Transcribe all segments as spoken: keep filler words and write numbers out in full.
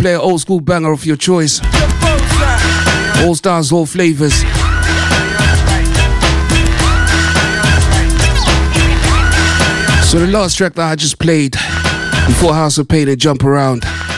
play an old school banger of your choice. All styles, all flavors. So the last track that I just played before House of Pain and Jump Around,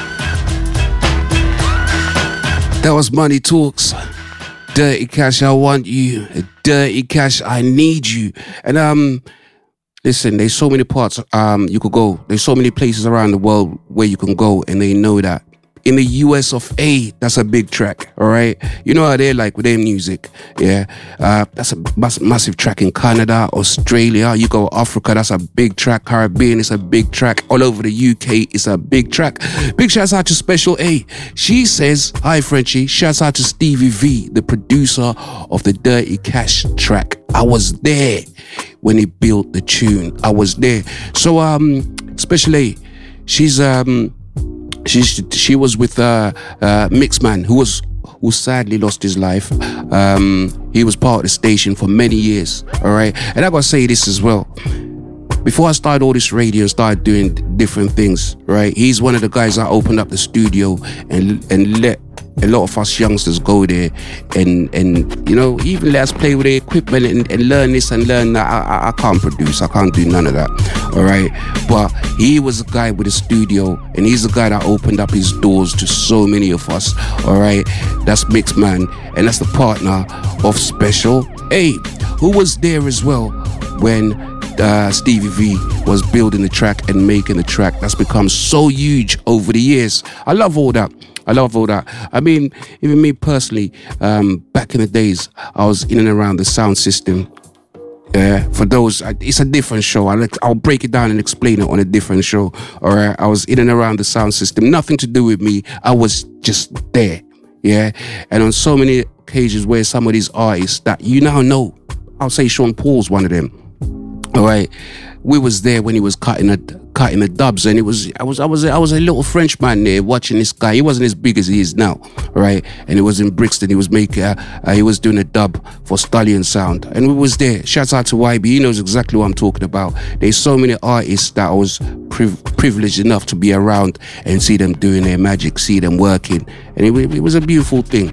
that was Money Talks. Dirty Cash, I want you. Dirty Cash, I need you. And um, listen, there's so many parts um you could go. There's so many places around the world where you can go, and they know that. In the U S of A, that's a big track, all right? You know how they're like with their music, yeah? Uh, that's a mass- massive track in Canada, Australia. You go Africa, that's a big track. Caribbean, it's a big track. All over the U K, it's a big track. Big shouts out to Special A. She says, hi Frenchie, shouts out to Stevie V, the producer of the Dirty Cash track. I was there when he built the tune. I was there. So, um, Special A, she's... um. She she was with uh, uh, Mixman, who was who sadly lost his life. Um, he was part of the station for many years. All right, and I gotta say this as well. Before I started all this radio and started doing different things, right? He's one of the guys that opened up the studio and and let a lot of us youngsters go there and and you know even let us play with the equipment and, and learn this and learn that. I, I, I can't produce, I can't do none of that, all right? But he was a guy with a studio, and he's the guy that opened up his doors to so many of us, all right? That's Mixman, and that's the partner of Special A, who was there as well when Uh, Stevie V was building the track and making the track that's become so huge over the years. I love all that. I love all that. I mean, even me personally, um, back in the days, I was in and around the sound system. Yeah, for those, it's a different show. I'll, I'll break it down and explain it on a different show. All right, I was in and around the sound system. Nothing to do with me. I was just there. Yeah, and on so many occasions where some of these artists that you now know, I'll say Sean Paul's one of them. All right, we was there when he was cutting the cutting the dubs, and it was I was I was I was a little French man there watching this guy. He wasn't as big as he is now, all right? And it was in Brixton. He was making uh, uh, he was doing a dub for Stallion Sound, and we was there. Shouts out to Y B. He knows exactly what I'm talking about. There's so many artists that I was priv- privileged enough to be around and see them doing their magic, see them working, and it, it was a beautiful thing.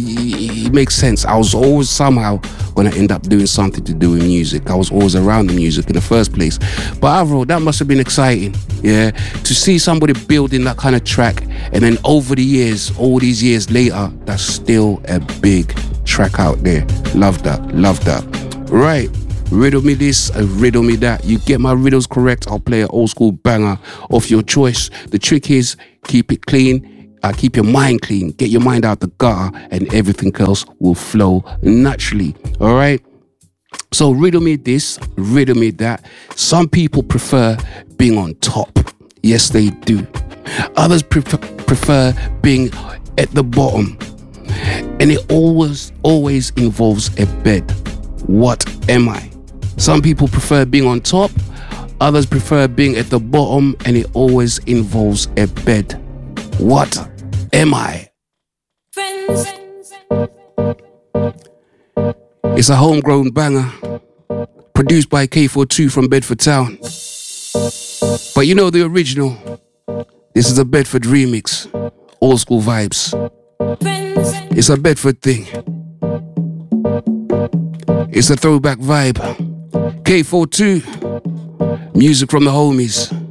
It, it makes sense. I was always somehow going to end up doing something to do with music. I was always around the music in the first place. But overall, that must have been exciting, yeah, to see somebody building that kind of track, and then over the years, all these years later, that's still a big track out there. Love that, love that. Right, riddle me this, uh, riddle me that. You get my riddles correct, I'll play an old school banger of your choice. The trick is, keep it clean. Uh, keep your mind clean, get your mind out the gutter, and everything else will flow naturally, all right? So riddle me this, riddle me that. Some people prefer being on top. Yes, they do. Others prefer, prefer being at the bottom. And it always, always involves a bed. What am I? Some people prefer being on top. Others prefer being at the bottom, and it always involves a bed. What am I? Friends. It's a homegrown banger, produced by K forty-two from Bedford Town. But you know the original. This is a Bedford remix, old school vibes. It's a Bedford thing. It's a throwback vibe. K forty-two, music from the homies.